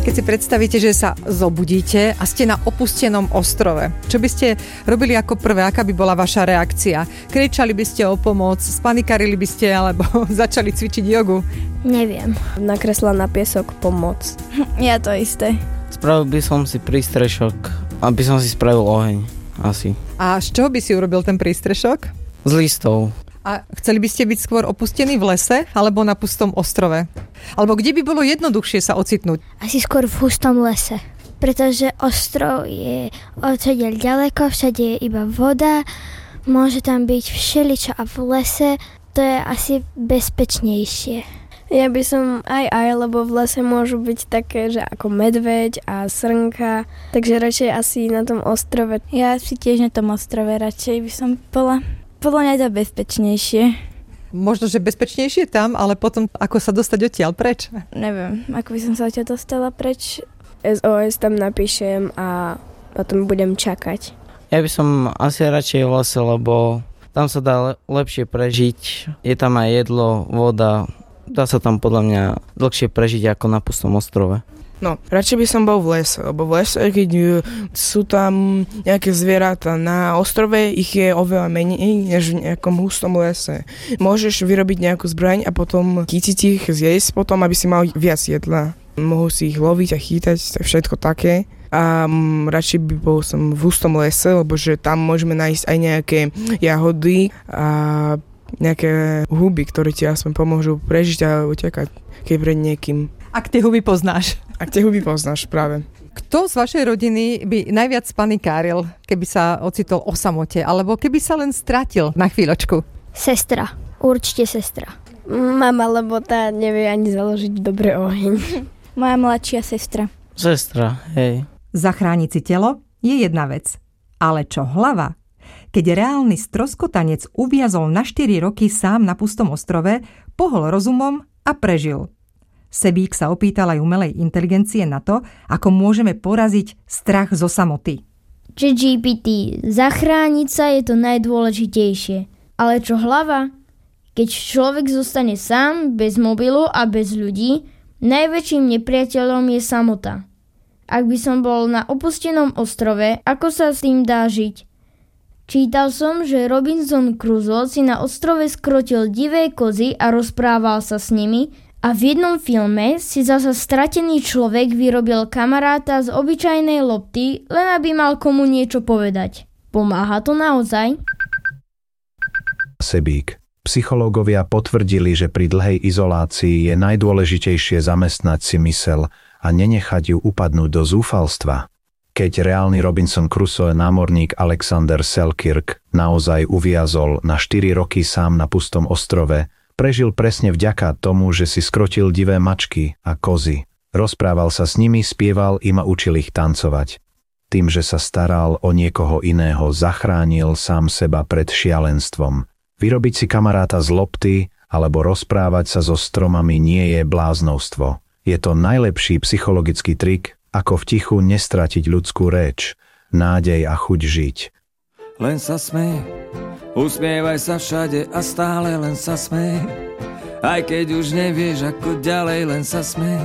Keď si predstavíte, že sa zobudíte a ste na opustenom ostrove, čo by ste robili ako prvé? Aká by bola vaša reakcia? Kričali by ste o pomoc, spanikarili by ste alebo začali cvičiť jogu? Neviem. Nakresla na piesok pomoc. Ja to isté. Spravil by som si prístrešok, aby som si spravil oheň, asi. A z čoho by si urobil ten prístrešok? Z listov. A chceli by ste byť skôr opustení v lese alebo na pustom ostrove? Alebo kde by bolo jednoduchšie sa ocitnúť? Asi skôr v hustom lese. Pretože ostrov je odtiaľ ďaleko, všade je iba voda, môže tam byť všeličo a v lese to je asi bezpečnejšie. Ja by som aj, lebo v lese môžu byť také, že ako medveď a srnka, takže radšej asi na tom ostrove. Ja si tiež na tom ostrove radšej by som bola. Podľa mňa je to bezpečnejšie. Možno, že bezpečnejšie tam, ale potom ako sa dostať odtiaľ preč? Neviem, ako by som sa odtiaľ dostala preč. SOS tam napíšem a potom budem čakať. Ja by som asi radšej v lese, lebo tam sa dá lepšie prežiť. Je tam aj jedlo, voda. Dá sa tam podľa mňa dlhšie prežiť ako na pustom ostrove. No, radšej by som bol v lese, lebo v lese, keď sú tam nejaké zvieratá, na ostrove ich je oveľa menej, než v nejakom hustom lese. Môžeš vyrobiť nejakú zbraň a potom chytiť ich, zjesť potom, aby si mal viac jedla. Mohol si ich loviť a chytať, všetko také. A radšej by bol som v hustom lese, lebo že tam môžeme nájsť aj nejaké jahody a nejaké huby, ktoré ti aspoň pomôžu prežiť a utekať, keď pred niekým. Ak tie huby poznáš. Ak tie huby poznáš, práve. Kto z vašej rodiny by najviac panikáril, keby sa ocitol o samote, alebo keby sa len stratil na chvíľočku? Sestra. Určite sestra. Mama, lebo tá nevie ani založiť dobrý oheň. Moja mladšia sestra. Sestra, hej. Zachrániť si telo je jedna vec. Ale čo hlava? Keď reálny stroskotanec uviazol na 4 roky sám na pustom ostrove, pohol rozumom a prežil. Sebík sa opýtal aj umelej inteligencie na to, ako môžeme poraziť strach zo samoty. ChatGPT, zachrániť sa je to najdôležitejšie. Ale čo hlava? Keď človek zostane sám, bez mobilu a bez ľudí, najväčším nepriateľom je samota. Ak by som bol na opustenom ostrove, ako sa s tým dá žiť? Čítal som, že Robinson Crusoe si na ostrove skrotil divé kozy a rozprával sa s nimi a v jednom filme si zasa stratený človek vyrobil kamaráta z obyčajnej lopty, len aby mal komu niečo povedať. Pomáha to naozaj? Sebík. Psychológovia potvrdili, že pri dlhej izolácii je najdôležitejšie zamestnať si myseľ a nenechať ju upadnúť do zúfalstva. Keď reálny Robinson Crusoe námorník Alexander Selkirk naozaj uviazol na 4 roky sám na pustom ostrove, prežil presne vďaka tomu, že si skrotil divé mačky a kozy. Rozprával sa s nimi, spieval im a učil ich tancovať. Tým, že sa staral o niekoho iného, zachránil sám seba pred šialenstvom. Vyrobiť si kamaráta z lopty alebo rozprávať sa so stromami nie je bláznovstvo. Je to najlepší psychologický trik, ako v tichu nestratiť ľudskú reč, nádej a chuť žiť. Len sa smej, usmievaj sa všade a stále len sa smej. Aj keď už nevieš ako ďalej, len sa smej.